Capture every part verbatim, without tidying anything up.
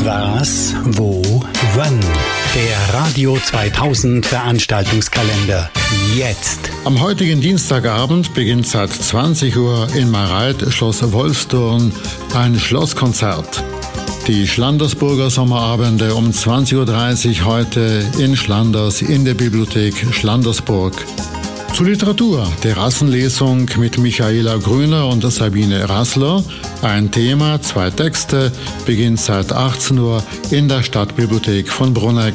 Was, wo, wann? Der Radio zweitausend Veranstaltungskalender. Jetzt. Am heutigen Dienstagabend beginnt seit zwanzig Uhr in Mareit, Schloss Wolfsthurn, ein Schlosskonzert. Die Schlandersburger Sommerabende um zwanzig Uhr dreißig heute in Schlanders in der Bibliothek Schlandersburg. Zur Literatur, Terrassenlesung mit Michaela Grüner und Sabine Rassler. Ein Thema, zwei Texte, beginnt seit achtzehn Uhr in der Stadtbibliothek von Bruneck.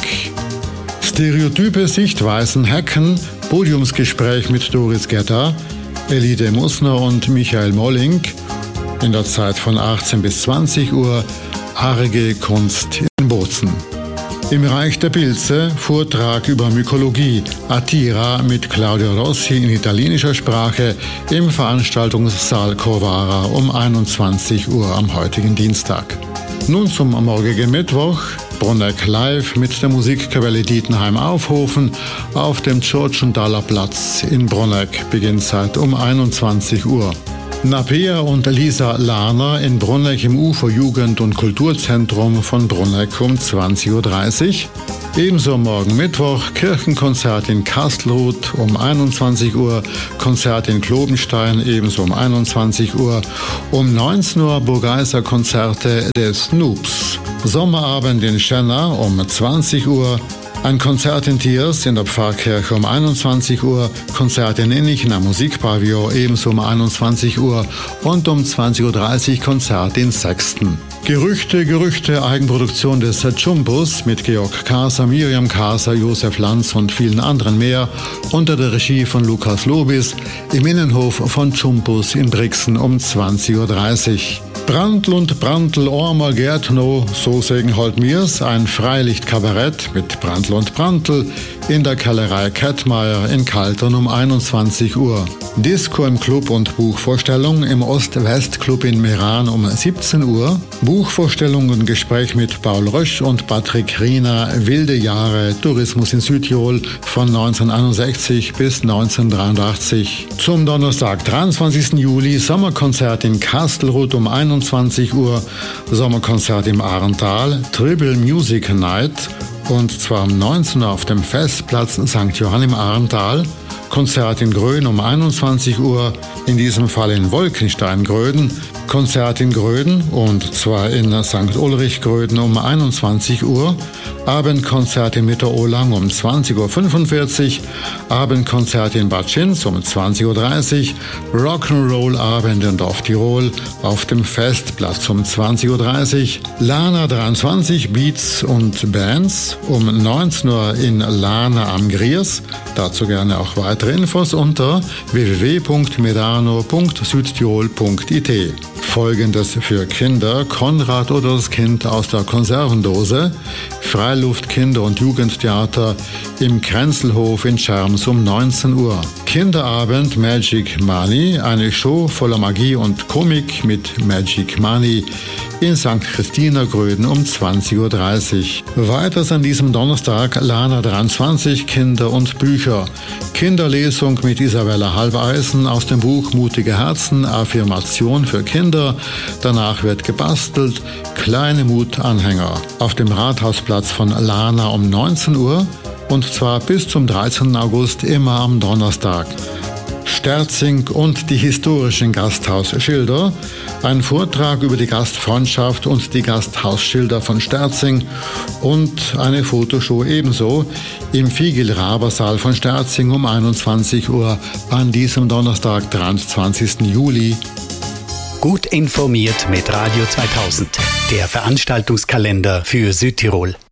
Stereotype Sichtweisen hacken, Podiumsgespräch mit Doris Getter, Elide Musner und Michael Molling. In der Zeit von achtzehn bis zwanzig Uhr Arge Kunst in Bozen. Im Reich der Pilze Vortrag über Mykologie, Atira mit Claudio Rossi in italienischer Sprache im Veranstaltungssaal Corvara um einundzwanzig Uhr am heutigen Dienstag. Nun zum morgigen Mittwoch. Bruneck live mit der Musikkapelle Dietenheim-Aufhofen auf dem Tschurtschendaler Platz in Bruneck beginnt seit um einundzwanzig Uhr. Napea und Lisa Lahner in Bruneck im U F O Jugend- und Kulturzentrum von Bruneck um zwanzig Uhr dreißig. Ebenso morgen Mittwoch Kirchenkonzert in Kastelruth um einundzwanzig Uhr, Konzert in Klobenstein ebenso um einundzwanzig Uhr, um neunzehn Uhr Burgeiser Konzerte des Snoops. Sommerabend in Schenna um zwanzig Uhr, ein Konzert in Thiers in der Pfarrkirche um einundzwanzig Uhr, Konzert in Innichen am Musikpavillon ebenso um einundzwanzig Uhr und um zwanzig Uhr dreißig Konzert in Sexten. Gerüchte, Gerüchte, Eigenproduktion des Jumbus mit Georg Kaser, Miriam Kaser, Josef Lanz und vielen anderen mehr unter der Regie von Lukas Lobis im Innenhof von Jumbus in Brixen um zwanzig Uhr dreißig. Brandl und Brandl Ormer Gärtno, so sägen halt mir's, ein Freilichtkabarett mit Brandl und Brandl in der Kellerei Kettmeier in Kaltern um einundzwanzig Uhr. Disco im Club und Buchvorstellung im Ost-West-Club in Meran um siebzehn Uhr. Buchvorstellung und Gespräch mit Paul Rösch und Patrick Riener, Wilde Jahre, Tourismus in Südtirol von neunzehnhunderteinundsechzig bis neunzehnhundertdreiundachtzig. Zum Donnerstag, dreiundzwanzigsten Juli, Sommerkonzert in Kastelruth um einundzwanzig Uhr, Sommerkonzert im Ahrntal, Tribble Music Night und zwar um neunzehn Uhr auf dem Festplatz Sankt Johann im Ahrntal. Konzert in Gröden um einundzwanzig Uhr, in diesem Fall in Wolkenstein-Gröden. Konzert in Gröden und zwar in Sankt Ulrich Gröden um einundzwanzig Uhr. Abendkonzert in Mitterohlang um zwanzig Uhr fünfundvierzig. Abendkonzert in Bad Schinz um zwanzig Uhr dreißig. Rock'n'Roll-Abend in Dorf Tirol auf dem Festplatz um zwanzig Uhr dreißig. Lana dreiundzwanzig Beats und Bands um neunzehn Uhr in Lana am Griers. Dazu gerne auch weitere Infos unter w w w punkt medano punkt südtirol punkt i t. Folgendes für Kinder: Konrad oder das Kind aus der Konservendose, Freiluft Kinder- und Jugendtheater im Kränzelhof in Scherms um neunzehn Uhr. Kinderabend Magic Money, eine Show voller Magie und Komik mit Magic Money in Sankt Christina Gröden um zwanzig Uhr dreißig. Weiters an diesem Donnerstag Lana dreiundzwanzig Kinder und Bücher. Kinderlesung mit Isabella Halbeisen aus dem Buch Mutige Herzen, Affirmation für Kinder. Danach wird gebastelt, kleine Mutanhänger. Auf dem Rathausplatz von Lana um neunzehn Uhr und zwar bis zum dreizehnten August immer am Donnerstag. Sterzing und die historischen Gasthausschilder. Ein Vortrag über die Gastfreundschaft und die Gasthausschilder von Sterzing und eine Fotoshow ebenso im Figel-Raber-Saal von Sterzing um einundzwanzig Uhr an diesem Donnerstag, dreiundzwanzigsten Juli. Gut informiert mit Radio zweitausend, der Veranstaltungskalender für Südtirol.